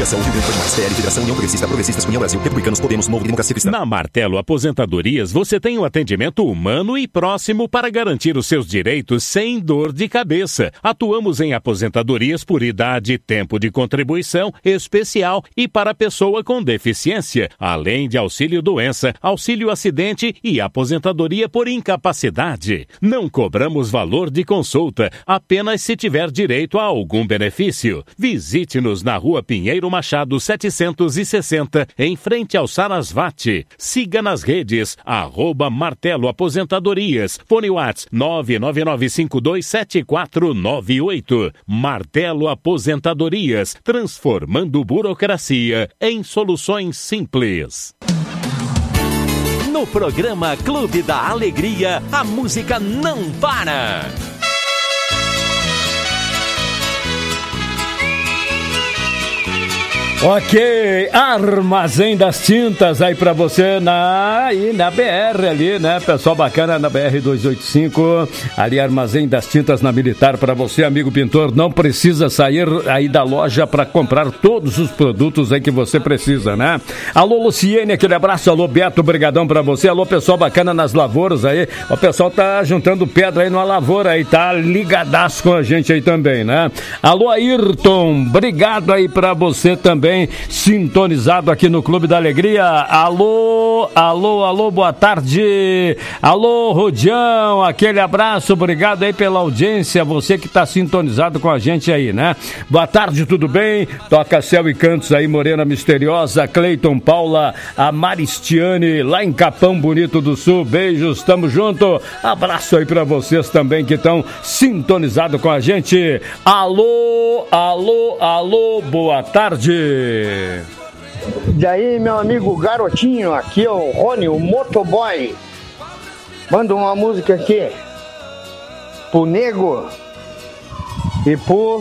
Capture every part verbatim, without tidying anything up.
Federação, Rio Grande do Norte, P L, Federação, União Progressista, Progressistas, União Brasil, Republicanos, Podemos, Novo, Democracia Cristã. Na Martelo Aposentadorias, você tem um atendimento humano e próximo para garantir os seus direitos sem dor de cabeça. Atuamos em aposentadorias por idade, tempo de contribuição especial e para pessoa com deficiência, além de auxílio doença, auxílio acidente e aposentadoria por incapacidade. Não cobramos valor de consulta, apenas se tiver direito a algum benefício. Visite-nos na Rua Pinheiro Machado setecentos e sessenta, em frente ao Sarasvati. Siga nas redes, arroba Martelo Aposentadorias. Fone WhatsApp nove nove nove cinco dois sete quatro nove oito. Martelo Aposentadorias, transformando burocracia em soluções simples. No programa Clube da Alegria, a música não para. Ok, Armazém das Tintas aí pra você na, e na B R ali, né? Pessoal bacana na B R duzentos e oitenta e cinco, ali Armazém das Tintas na Militar pra você, amigo pintor. Não precisa sair aí da loja pra comprar todos os produtos aí que você precisa, né? Alô, Luciene, aquele abraço. Alô, Beto, brigadão pra você. Alô, pessoal bacana nas lavouras aí. O pessoal tá juntando pedra aí numa lavoura aí, tá ligadaço com a gente aí também, né? Alô, Ayrton, obrigado aí pra você também. Sintonizado aqui no Clube da Alegria. Alô, alô, alô, boa tarde. Alô, Rodião, aquele abraço, obrigado aí pela audiência, você que tá sintonizado com a gente aí, né? Boa tarde, tudo bem? Toca Céu e Cantos aí, Morena Misteriosa, Cleiton, Paula, a Maristiane, lá em Capão Bonito do Sul, beijos, tamo junto. Abraço aí pra vocês também que estão sintonizados com a gente. Alô, alô, alô, boa tarde. E aí, meu amigo garotinho, aqui é o Rony, o motoboy. Manda uma música aqui pro Nego e pro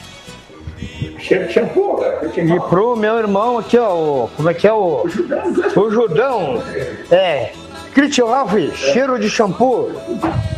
e pro meu irmão aqui, ó. Como é que é o o Judão? É, Christian Ralph, cheiro de shampoo.